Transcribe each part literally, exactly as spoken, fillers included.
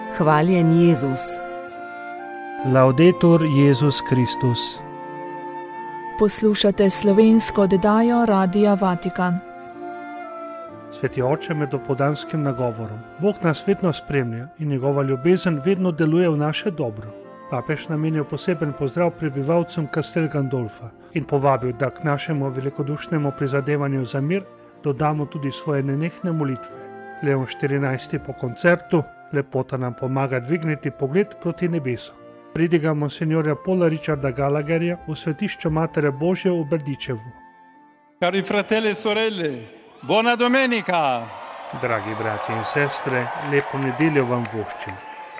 Hvaljen Jezus. Laudetur Jezus Kristus. Poslušate slovensko oddajo Radia Vatikan. Sveti oče med dopoldanskim nagovorom. Bog nas vedno spremlja in njegova ljubezen vedno deluje v naše dobro. Papež namenil poseben pozdrav prebivalcem Castel Gandolfa in povabil, da k našemu velikodušnemu prizadevanju za mir dodamo tudi svoje nenehne molitve. Leon štirinajsti po koncertu, lepota nam pomaga dvigniti pogled proti nebesu. Pridiga monsignorja Paula Richarda Gallagherja v svetišču Matere Božje v Berdičevu. Cari fratelli e sorelle, buona domenica! Dragi braći in sestre, lepo nedeljo vam voščim.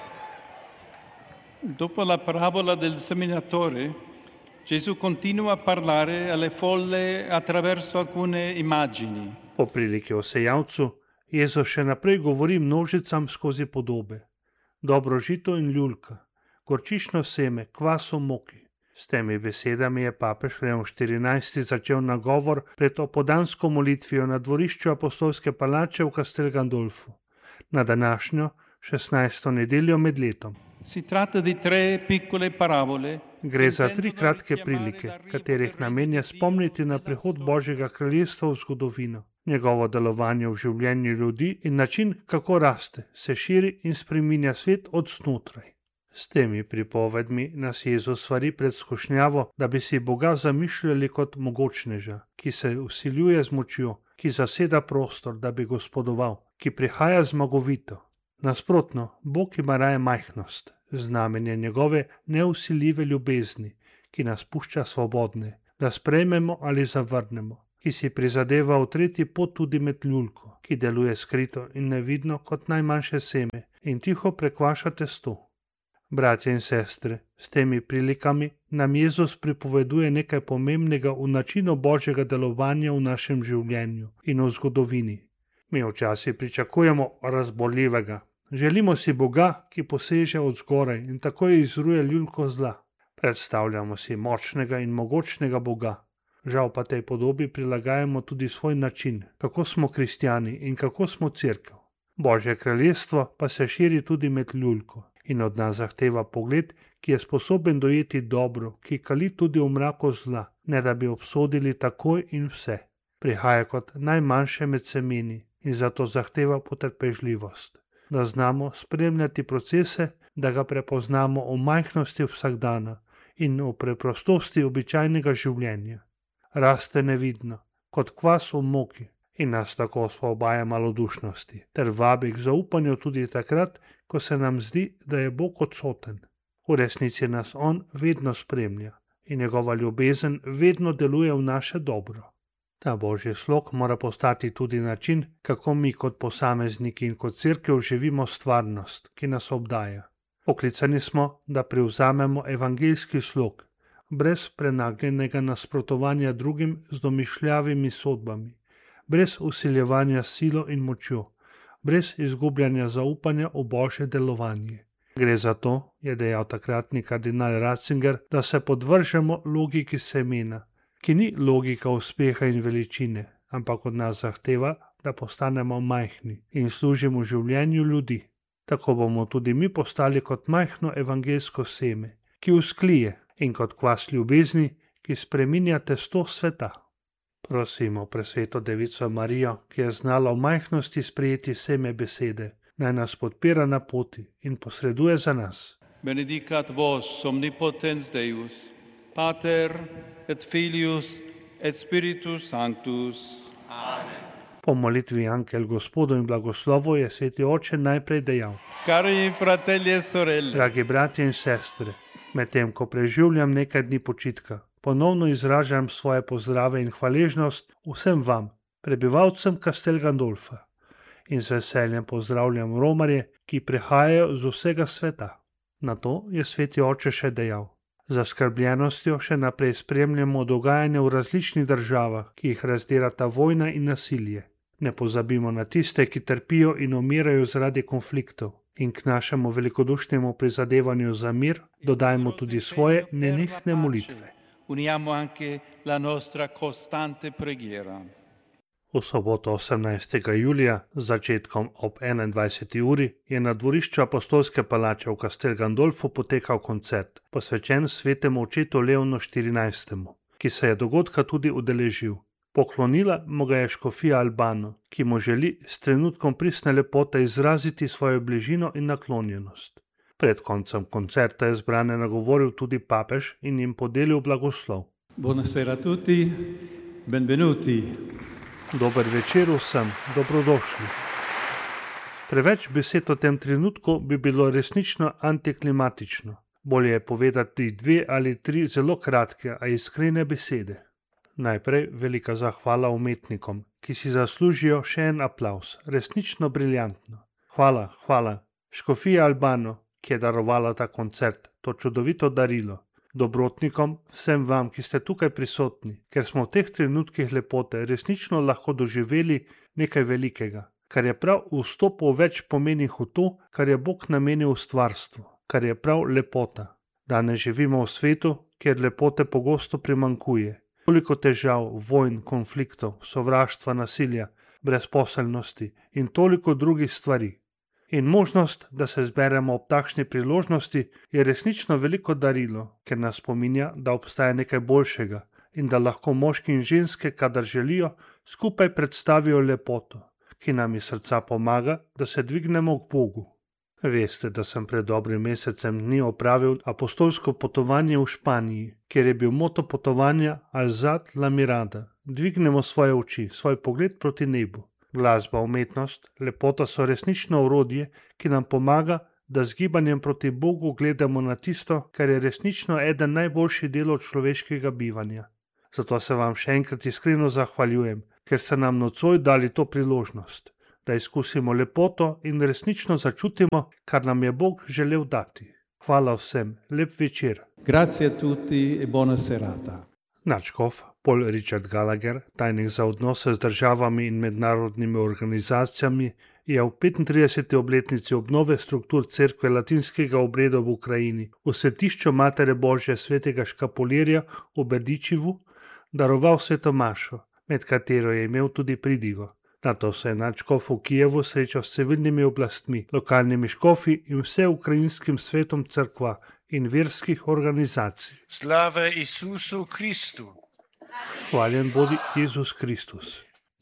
Dopo la parabola del seminatore, Gesù continua a parlare alle folle attraverso alcune immagini. Po priliki o sejavcu, Jezus še naprej govori množicam skozi podobe. Dobro žito in ljulka, gorčično seme, kvas v moki. S temi besedami je papež Leon štirinajsti začel nagovor pred opoldansko molitvijo na dvorišču apostolske palače v Castel Gandolfu, na današnjo šestnajsto nedeljo med letom. Si tratta di tre piccole parabole. Gre za tri kratke prilike, katerih namen je spomniti na prihod Božjega kraljestva v zgodovino, njegovo delovanje v življenju ljudi in način, kako raste, se širi in spreminja svet od znotraj. S temi pripovedmi nas Jezus svari pred skušnjavo, da bi si Boga zamišljali kot mogočneža, ki se vsiljuje z močjo, ki zaseda prostor, da bi gospodoval, ki prihaja zmagovito. Nasprotno, Bog ima raje majhnost, znamenje njegove neusiljive ljubezni, ki nas pušča svobodne, da sprejmemo ali zavrnemo, ki si prizadeva utreti pot tudi med ljulko, ki deluje skrito in nevidno kot najmanjše seme in tiho prekvaša testo. Bratje in sestre, s temi prilikami nam Jezus pripoveduje nekaj pomembnega v načinu Božjega delovanja v našem življenju in v zgodovini. Mi včasih pričakujemo razborljivega. Želimo si Boga, ki poseže od zgoraj in takoj izruje ljulko zla. Predstavljamo si močnega in mogočnega Boga. Žal pa tej podobi prilagajamo tudi svoj način, kako smo kristjani in kako smo cerkev. Božje kraljestvo pa se širi tudi med ljulko in od nas zahteva pogled, ki je sposoben dojeti dobro, ki kali tudi v mraku zla, ne da bi obsodili takoj in vse. Prihaja kot najmanjše med semeni in zato zahteva potrpežljivost, da znamo spremljati procese, da ga prepoznamo v majhnosti vsakdana in v preprostosti običajnega življenja. Raste nevidno, kot kvas v moki in nas tako osvobaja malodušnosti, ter vabi k zaupanju tudi takrat, ko se nam zdi, da je Bog odsoten. V resnici nas On vedno spremlja in njegova ljubezen vedno deluje v naše dobro. Ta Božji slog mora postati tudi način, kako mi kot posamezniki in kot cerkev živimo stvarnost, ki nas obdaja. Poklicani smo, da prevzamemo evangeljski slog, brez prenagljenega nasprotovanja drugim z domišljavimi sodbami, brez usiljevanja silo in močjo, brez izgubljanja zaupanja v Božje delovanje. Gre za to, je dejal takratni kardinal Ratzinger, da se podvržemo logiki semena, ki ni logika uspeha in veličine, ampak od nas zahteva, da postanemo majhni in služimo življenju ljudi. Tako bomo tudi mi postali kot majhno evangeljsko seme, ki usklije, in kot kvas ljubezni, ki spreminja testo sveta. Prosimo presveto Devico Marijo, ki je znala v majhnosti sprejeti seme besede, naj nas podpira na poti in posreduje za nas. Benedicat vos omnipotens Deus, Pater et Filius et Spiritus Sanctus. Amen. Po molitvi Ankel Gospodu in blagoslovu je sveti oče najprej dejal: Cari fratelli e sorelle, dragi bratje in sestre, medtem ko preživljam nekaj dni počitka, ponovno izražam svoje pozdrave in hvaležnost vsem vam, prebivalcem Castel Gandolfa, in z veseljem pozdravljam romarje, ki prihajajo z vsega sveta. Na to je sveti oče še dejal: z zaskrbljenostjo še naprej spremljamo dogajanje v različnih državah, ki jih razdirata vojna in nasilje. Ne pozabimo na tiste, ki trpijo in umirajo zaradi konfliktov, in k našemu velikodušnemu prizadevanju za mir dodajmo tudi svoje nenehne molitve. Uniamo anche la nostra costante preghiera. V soboto osemnajstega julija z začetkom ob enaindvajseti uri je na dvorišču Apostolske palače v Castel Gandolfu potekal koncert, posvečen svetemu očetu Leonu štirinajstemu, ki se je dogodka tudi udeležil. Poklonila mu ga je škofija Albano, ki mu želi s trenutkom pristne lepote izraziti svojo bližino in naklonjenost. Pred koncem koncerta je zbrane nagovoril tudi papež in jim podelil blagoslov. Buonasera a tutti, benvenuti. Dober večer vsem, dobrodošli. Preveč besed o tem trenutku bi bilo resnično antiklimatično. Bolje je povedati dve ali tri zelo kratke, a iskrene besede. Najprej velika zahvala umetnikom, ki si zaslužijo še en aplavz, resnično briljantno. Hvala, hvala. Škofija Albano, ki je darovala ta koncert, to čudovito darilo. Dobrotnikom, vsem vam, ki ste tukaj prisotni, ker smo v teh trenutkih lepote resnično lahko doživeli nekaj velikega, kar je prav vstopil več pomenih v to, kar je Bog namenil stvarstvu, kar je prav lepota. Danes živimo v svetu, kjer lepote pogosto primanjkuje. Toliko težav, vojn, konfliktov, sovraštva, nasilja, brezposelnosti in toliko drugih stvari. In možnost, da se zberemo ob takšni priložnosti, je resnično veliko darilo, ker nas spominja, da obstaja nekaj boljšega in da lahko moški in ženske, kadar želijo, skupaj predstavijo lepoto, ki nam iz srca pomaga, da se dvignemo k Bogu. Veste, da sem pred dobrim mesecem dni opravil apostolsko potovanje v Španiji, kjer je bil moto potovanja Alzad la mirada. Dvignemo svoje oči, svoj pogled proti nebu. Glasba, umetnost, lepota so resnično orodje, ki nam pomaga, da z gibanjem proti Bogu gledamo na tisto, kar je resnično eden najboljših delov človeškega bivanja. Zato se vam še enkrat iskreno zahvaljujem, ker ste nam nocoj dali to priložnost, da izkusimo lepoto in resnično začutimo, kar nam je Bog želel dati. Hvala vsem, lep večer. Grazie a tutti e buona serata. Nadškof Paul Richard Gallagher, tajnik za odnose z državami in mednarodnimi organizacijami, je v petintrideseti obletnici obnove struktur cerkve latinskega obreda v Ukrajini v svetišču Matere Božje svetega Škapulirja v Berdičevu daroval sveto mašo, med katero je imel tudi pridigo. Nato se je nadškof v Kijevu srečal s civilnimi oblastmi, lokalnimi škofi in vseukrajinskim svetom cerkva in verskih organizacij. Slava Isusu Christu. Hvaljen bodi Jezus Kristus.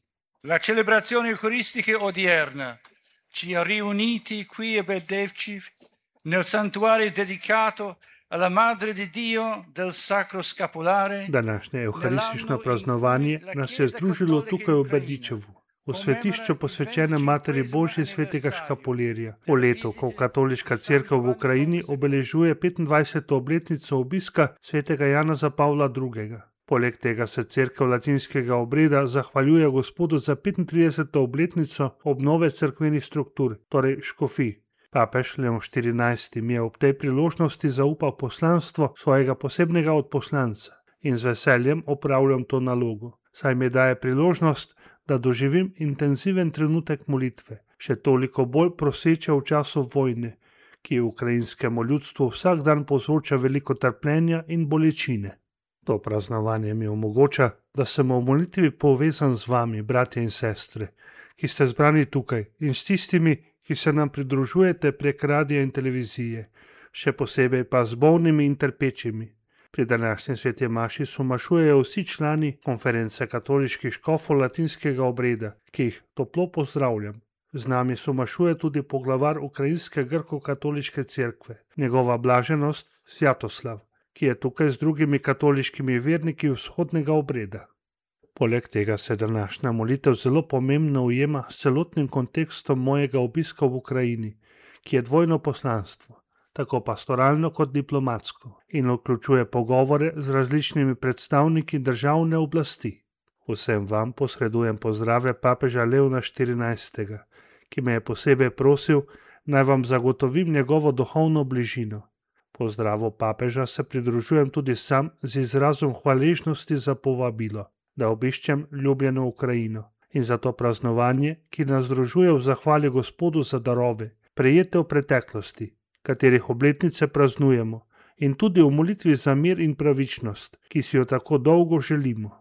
La celebrazione eucaristica odierna ci ha riuniti qui a Berdevčiv nel santuario dedicato alla Madre di Dio del Sacro Scapolare. Današnje euharistično praznovanje nas je združilo tukaj v Berdičevu, v svetišču posvečenem Materi Božji svetega Škapulirja, v letu, ko katoliška cerkev v Ukrajini obeležuje petindvajseto obletnico obiska svetega Janeza Pavla drugega. Poleg tega se cerkev latinskega obreda zahvaljuje Gospodu za petintrideseto obletnico obnove cerkvenih struktur, torej škofij. Papež Leon štirinajsti mi je ob tej priložnosti zaupal poslanstvo svojega posebnega odposlanca in z veseljem opravljam to nalogo, saj mi daje priložnost, da doživim intenziven trenutek molitve, še toliko bolj proseče v času vojne, ki ukrajinskemu ljudstvu vsak dan povzroča veliko trpljenja in bolečine. To praznovanje mi omogoča, da sem v molitvi povezan z vami, bratje in sestre, ki ste zbrani tukaj in s tistimi, ki se nam pridružujete prek radija in televizije, še posebej pa z bolnimi in trpečimi. Pri današnji sveti maši somašujejo vsi člani konference katoliških škofov latinskega obreda, ki jih toplo pozdravljam. Z nami somašuje tudi poglavar ukrajinske grko-katoliške cerkve, njegova blaženost Svjatoslav, ki je tukaj z drugimi katoliškimi verniki vzhodnega obreda. Poleg tega se današnja molitev zelo pomembno ujema s celotnim kontekstom mojega obiska v Ukrajini, ki je dvojno poslanstvo, tako pastoralno kot diplomatsko, in vključuje pogovore z različnimi predstavniki državne oblasti. Vsem vam posredujem pozdrave papeža Leona štirinajstega, ki me je posebej prosil, naj vam zagotovim njegovo duhovno bližino. Pozdravu papeža se pridružujem tudi sam z izrazom hvaležnosti za povabilo, da obiščem ljubljeno Ukrajino in za to praznovanje, ki nas združuje v zahvali Gospodu za darove, prejete v preteklosti, katerih obletnice praznujemo, in tudi v molitvi za mir in pravičnost, ki si jo tako dolgo želimo.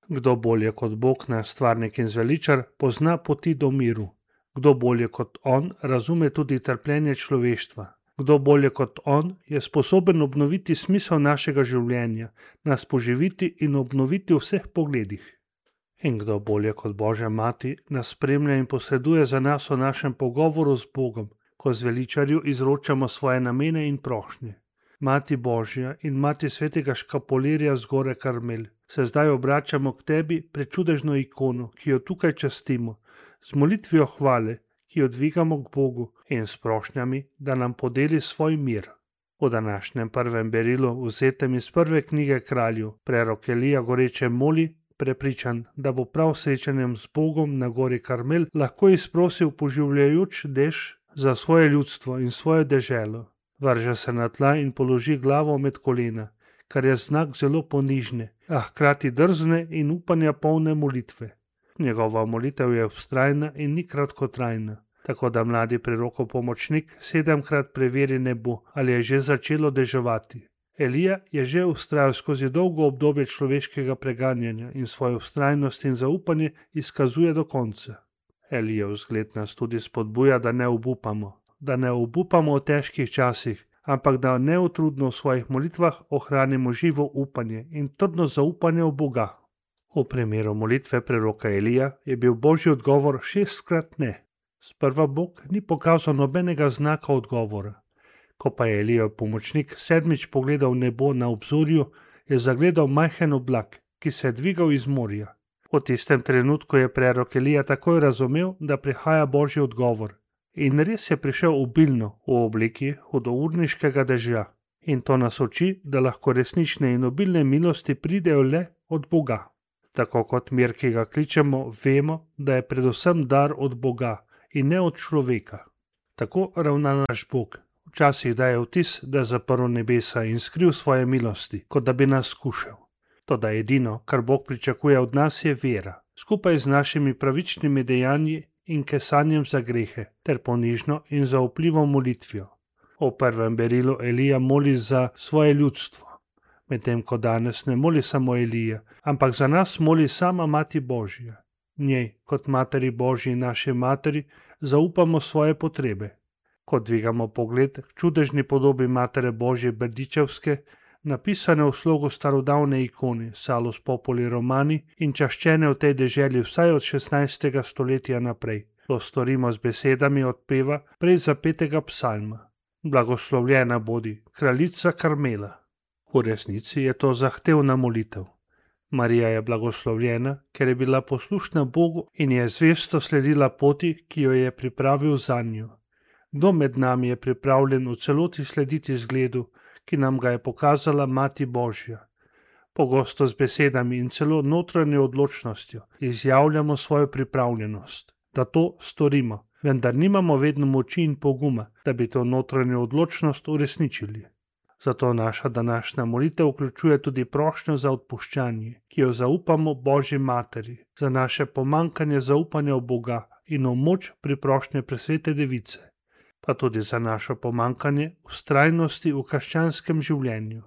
Kdo bolje kot Bog, naš stvarnik in zveličar, pozna poti do miru. Kdo bolje kot on razume tudi trpljenje človeštva. Kdo bolje kot on je sposoben obnoviti smisel našega življenja, nas poživiti in obnoviti v vseh pogledih. In kdo bolje kot Božja mati nas spremlja in posreduje za nas v našem pogovoru z Bogom, ko zveličarju izročamo svoje namene in prošnje. Mati Božja in mati svetega škapolirja z gore Karmel, se zdaj obračamo k tebi pred čudežno ikono, ki jo tukaj častimo, z molitvijo hvale, ki jo dvigamo k Bogu in s prošnjami, da nam podeli svoj mir. V današnjem prvem berilu, vzetem iz prve knjige kralju, prerok Elija goreče moli, prepričan, da bo prav srečanjem z Bogom na gori Karmel lahko izprosil poživljajoč dež za svoje ljudstvo in svojo deželo. Vrže se na tla in položi glavo med kolena, kar je znak zelo ponižne, a hkrati drzne in upanja polne molitve. Njegova molitev je vztrajna in ni kratkotrajna, tako da mladi prerokov pomočnik sedemkrat preveri nebo, ali je že začelo deževati. Elija je že vztrajal skozi dolgo obdobje človeškega preganjanja in svojo vztrajnost in zaupanje izkazuje do konca. Elijev vzgled nas tudi spodbuja, da ne obupamo, da ne obupamo v težkih časih, ampak da neutrudno v svojih molitvah ohranimo živo upanje in trdno zaupanje v Boga. V primeru molitve preroka Elija je bil Božji odgovor šestkrat ne. Sprva Bog ni pokazal nobenega znaka odgovora. Ko pa je Elijev pomočnik sedmič pogledal v nebo na obzorju, je zagledal majhen oblak, ki se je dvigal iz morja. V tistem trenutku je prerok Elija takoj razumel, da prihaja Božji odgovor. In res je prišel obilno v obliki hudourniškega dežja. In to nas uči, da lahko resnične in obilne milosti pridejo le od Boga. Tako kot mir, ki ga kličemo, vemo, da je predvsem dar od Boga in ne od človeka. Tako ravna naš Bog. Včasih daje vtis, da je zaprl nebesa in skril svoje milosti, kot da bi nas skušal. Toda edino, kar Bog pričakuje od nas, je vera, skupaj z našimi pravičnimi dejanji in kesanjem za grehe, ter ponižno in zaupljivo molitvijo. V prvem berilu Elija moli za svoje ljudstvo, medtem ko danes ne moli samo Elija, ampak za nas moli sama Mati Božja. Njej, kot Materi Božji in naši Materi, zaupamo svoje potrebe. Ko dvigamo pogled k čudežni podobi Matere Božje Berdičevske, napisane v slogu starodavne ikone Salus Populi Romani in čaščene v tej deželi vsaj od šestnajstega stoletja naprej. To storimo z besedami odpeva prej zapetega psalma. Blagoslovljena bodi, kraljica Karmela. V resnici je to zahtevna molitev. Marija je blagoslovljena, ker je bila poslušna Bogu in je zvesto sledila poti, ki jo je pripravil zanjo. Kdo med nami je pripravljen v celoti slediti zgledu, ki nam ga je pokazala Mati Božja? Pogosto z besedami in celo notranjo odločnostjo izjavljamo svojo pripravljenost, da to storimo, vendar nimamo vedno moči in poguma, da bi to notranjo odločnost uresničili. Zato naša današnja molitev vključuje tudi prošnjo za odpuščanje, ki jo zaupamo Božji Materi, za naše pomanjkanje zaupanja v Boga in v moč priprošnje presvete device, pa tudi za našo pomanjkanje vztrajnosti v krščanskem življenju.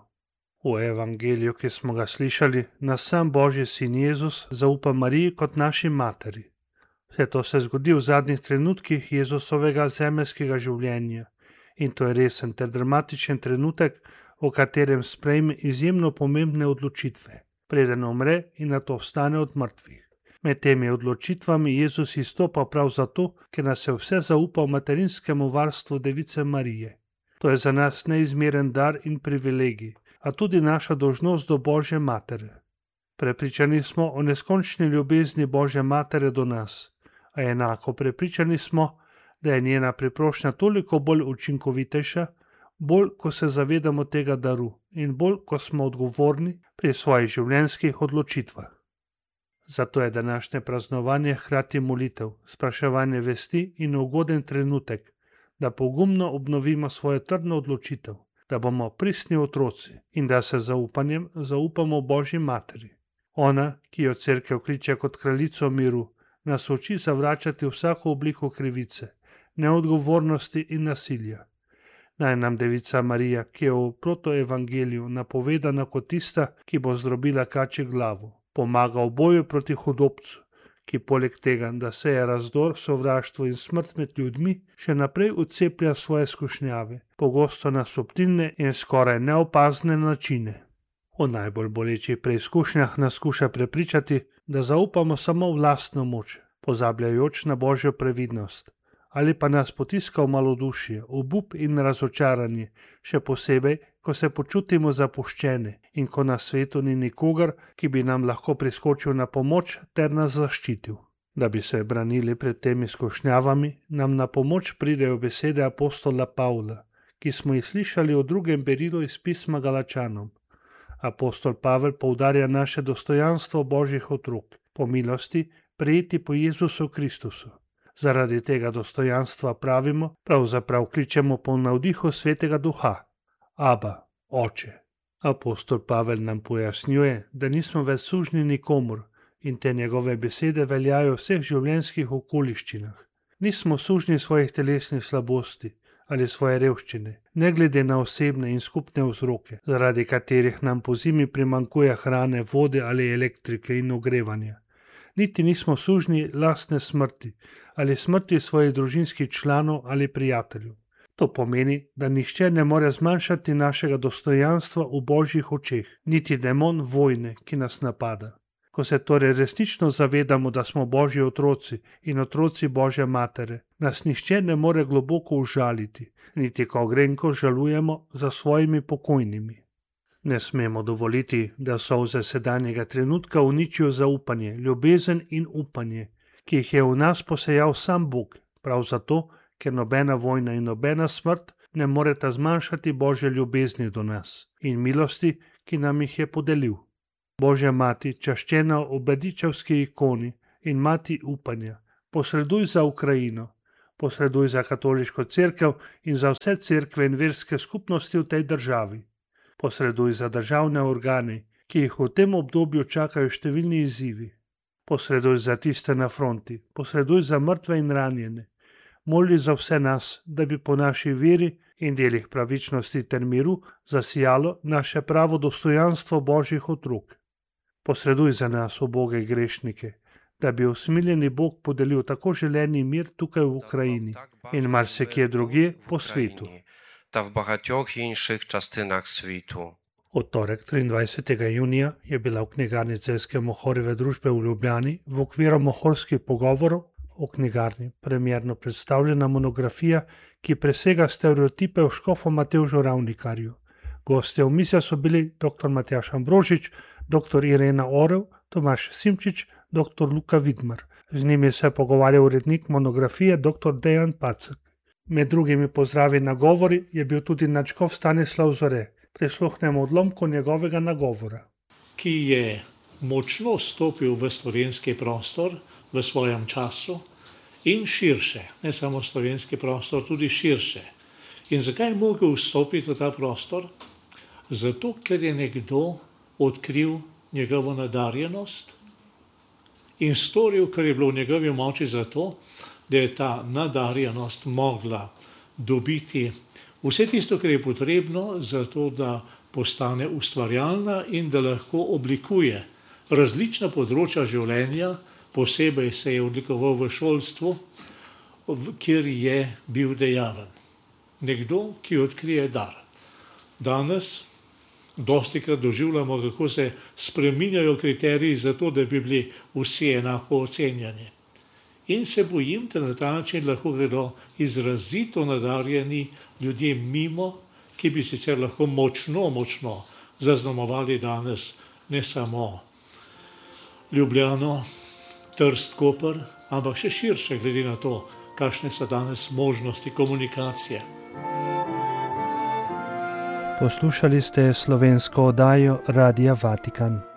V evangeliju, ki smo ga slišali, nas sam Božji sin Jezus zaupa Mariji kot naši materi. Vse to se zgodi v zadnjih trenutkih Jezusovega zemeljskega življenja in to je resen ter dramatičen trenutek, v katerem sprejme izjemno pomembne odločitve, preden umre in nato vstane od mrtvih. Med temi odločitvami Jezus izstopa prav zato, ker nas je vse zaupal materinskemu varstvu Device Marije. To je za nas neizmeren dar in privilegij, a tudi naša dolžnost do Božje Matere. Prepričani smo o neskončni ljubezni Božje Matere do nas, a enako prepričani smo, da je njena priprošnja toliko bolj učinkovitejša, bolj ko se zavedamo tega daru in bolj ko smo odgovorni pri svojih življenjskih odločitvah. Zato je današnje praznovanje hkrati molitev, spraševanje vesti in ugoden trenutek, da pogumno obnovimo svojo trdno odločitev, da bomo pristni otroci in da se zaupanjem zaupamo Božji Materi. Ona, ki jo Cerkev kliče kot kraljico miru, nas uči zavračati vsako obliko krivice, neodgovornosti in nasilja. Naj nam Devica Marija, ki je v protoevangeliju napovedana kot tista, ki bo zdrobila kačji glavo, Pomaga v boju proti hudobcu, ki poleg tega, da seje razdor, sovraštvo in smrt med ljudmi, še naprej odceplja svoje skušnjave, pogosto na subtilne in skoraj neopazne načine. V najbolj bolečih preizkušnjah nas skuša prepričati, da zaupamo samo v lastno moč, pozabljajoč na Božjo previdnost, ali pa nas potiska v malodušje, obup in razočaranje, še posebej, ko se počutimo zapuščene in ko na svetu ni nikogar, ki bi nam lahko priskočil na pomoč ter nas zaščitil. Da bi se branili pred temi skušnjavami, nam na pomoč pridejo besede apostola Pavla, ki smo jih slišali v drugem berilu iz pisma Galačanom. Apostol Pavel poudarja naše dostojanstvo Božjih otrok, po milosti, prejeti po Jezusu Kristusu. Zaradi tega dostojanstva pravimo, pravzaprav kličemo po navdihu Svetega Duha. Aba, Oče. Apostol Pavel nam pojasnjuje, da nismo več sužnji nikomur in te njegove besede veljajo v vseh življenjskih okoliščinah. Nismo sužnji svojih telesnih slabosti ali svoje revščine, ne glede na osebne in skupne vzroke, zaradi katerih nam po zimi primanjkuje hrane, vode ali elektrike in ogrevanja. Niti nismo sužnji lastne smrti ali smrti svojih družinskih članov ali prijateljev. To pomeni, da nihče ne more zmanjšati našega dostojanstva v Božjih očeh, niti demon vojne, ki nas napada. Ko se torej resnično zavedamo, da smo Božji otroci in otroci Božje matere, nas nihče ne more globoko užaliti, niti ko grenko žalujemo za svojimi pokojnimi. Ne smemo dovoliti, da solze sedanjega trenutka uničijo zaupanje, ljubezen in upanje, ki jih je v nas posejal sam Bog, prav zato, ker nobena vojna in nobena smrt ne moreta zmanjšati Božje ljubezni do nas in milosti, ki nam jih je podelil. Božja mati, čaščena v Bedičevski ikoni in mati upanja, posreduj za Ukrajino, posreduj za katoliško cerkev in za vse cerkve in verske skupnosti v tej državi. Posreduj za državne organe, ki jih v tem obdobju čakajo številni izzivi. Posreduj za tiste na fronti, posreduj za mrtve in ranjene. Moli za vse nas, da bi po naši veri in delih pravičnosti ter miru zasijalo naše pravo dostojanstvo Božjih otrok. Posreduj za nas, uboge grešnike, da bi usmiljeni Bog podelil tako želeni mir tukaj v Ukrajini in marsikje drugje po svetu. Ta v багатьох інших частинах світу. V torek triindvajsetega junija je bila v knjigarni Celjske Mohorjeve družbe v Ljubljani v okviru Mohorskih pogovorov o knjigarni premierno predstavljena monografija, ki presega stereotipe o škofu Matevžu Ravnikarju. Gostje omizja so bili dr. Matjaž Ambrožič, dr. Irena Orel, Tomaž Simčič, dr. Luka Vidmar. Z njimi se je pogovarjal urednik monografije dr. Dejan Pacek. Med drugimi pozdravi na govori je bil tudi nadškof Stanislav Zore. Prisluhnemo odlomku njegovega nagovora. Ki je močno stopil v slovenski prostor v svojem času in širše, ne samo slovenski prostor, tudi širše. In zakaj je mogel vstopiti v ta prostor? Zato, ker je nekdo odkril njegovo nadarjenost in storil, kar je bilo v njegovi moči za to, da je ta nadarjenost mogla dobiti vse tisto, kar je potrebno za to, da postane ustvarjalna in da lahko oblikuje različna področja življenja. Posebej se je odlikoval v šolstvu, kjer je bil dejaven. Nekdo, ki odkrije dar. Danes dostikrat doživljamo, kako se spreminjajo kriteriji za to, da bi bili vsi enako ocenjeni. In se bojim, da na ta način lahko gredo izrazito nadarjeni ljudje mimo, ki bi sicer lahko močno, močno zaznamovali danes ne samo Ljubljano, Trst, Koper, ampak še širše glede na to, kakšne so danes možnosti komunikacije. Poslušali ste slovensko oddajo Radia Vatikan.